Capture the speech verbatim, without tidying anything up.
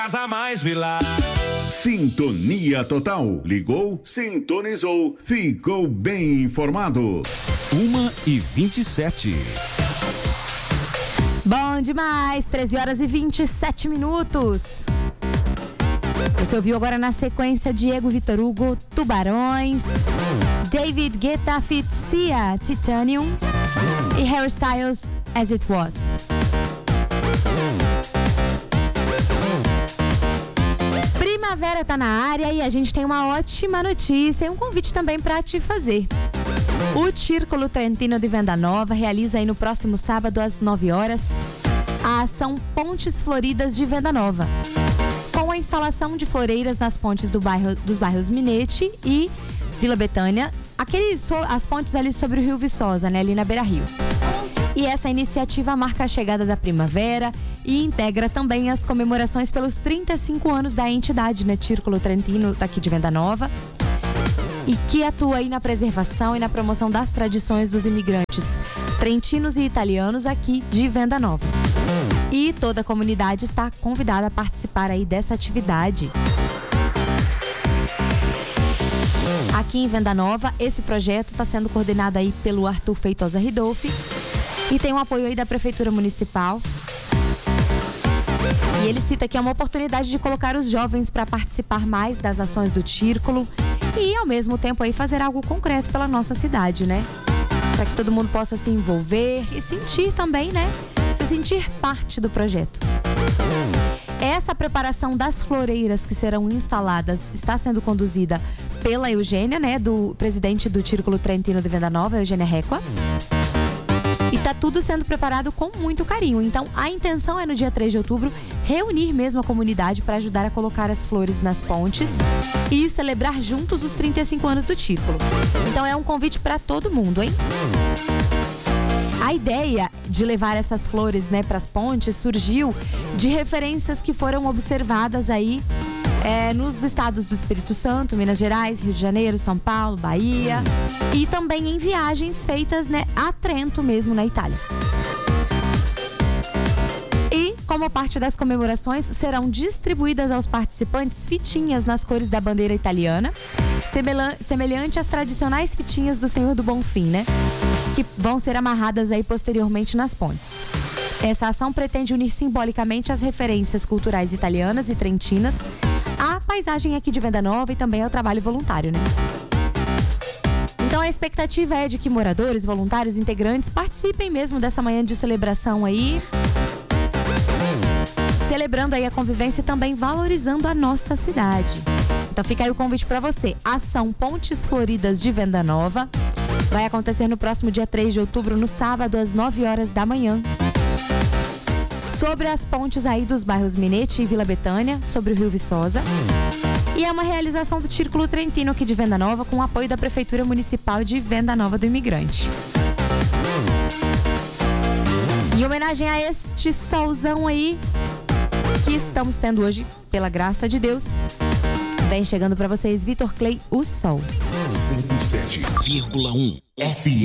Casa Mais Vila. Sintonia total. Ligou, sintonizou, ficou bem informado. Uma e vinte e sete. Bom demais, treze horas e vinte e sete minutos. Você ouviu agora na sequência Diego Vitor Hugo, Tubarões, David Guetta feat. Sia, Titanium e Harry Styles, As It Was. Primavera tá na área e a gente tem uma ótima notícia e um convite também para te fazer. O Círculo Trentino de Venda Nova realiza aí no próximo sábado às nove horas a ação Pontes Floridas de Venda Nova, com a instalação de floreiras nas pontes do bairro, dos bairros Minete e Vila Betânia, aquele, as pontes ali sobre o Rio Viçosa, né, ali na Beira Rio. E essa iniciativa marca a chegada da primavera e integra também as comemorações pelos trinta e cinco anos da entidade, né, Círculo Trentino, daqui de Venda Nova, e que atua aí na preservação e na promoção das tradições dos imigrantes trentinos e italianos aqui de Venda Nova. E toda a comunidade está convidada a participar aí dessa atividade. Aqui em Venda Nova, esse projeto está sendo coordenado aí pelo Arthur Feitosa Ridolfi e tem o apoio aí da Prefeitura Municipal. E ele cita que é uma oportunidade de colocar os jovens para participar mais das ações do Círculo e, ao mesmo tempo, aí fazer algo concreto pela nossa cidade, né? Para que todo mundo possa se envolver e sentir também, né? Se sentir parte do projeto. Essa preparação das floreiras que serão instaladas está sendo conduzida pela Eugênia, né? Do presidente do Círculo Trentino de Venda Nova, Eugênia Recua. E tá tudo sendo preparado com muito carinho. Então, a intenção é no dia três de outubro reunir mesmo a comunidade para ajudar a colocar as flores nas pontes e celebrar juntos os trinta e cinco anos do Círculo. Então, é um convite para todo mundo, hein? A ideia de levar essas flores, né, para as pontes surgiu de referências que foram observadas aí É, nos estados do Espírito Santo, Minas Gerais, Rio de Janeiro, São Paulo, Bahia e também em viagens feitas, né, a Trento mesmo, na Itália. E, como parte das comemorações, serão distribuídas aos participantes fitinhas nas cores da bandeira italiana, semelhante às tradicionais fitinhas do Senhor do Bonfim, né, que vão ser amarradas aí posteriormente nas pontes. Essa ação pretende unir simbolicamente as referências culturais italianas e trentinas à paisagem aqui de Venda Nova e também ao trabalho voluntário, né? Então a expectativa é de que moradores, voluntários, integrantes participem mesmo dessa manhã de celebração aí, celebrando aí a convivência e também valorizando a nossa cidade. Então fica aí o convite para você. Ação Pontes Floridas de Venda Nova vai acontecer no próximo dia três de outubro, no sábado, às nove horas da manhã. Sobre as pontes aí dos bairros Minete e Vila Betânia, sobre o Rio Viçosa. E é uma realização do Círculo Trentino aqui de Venda Nova, com o apoio da Prefeitura Municipal de Venda Nova do Imigrante. Em homenagem a este solzão aí que estamos tendo hoje, pela graça de Deus, vem chegando para vocês Vitor Clay, o Sol. cento e sete vírgula um F M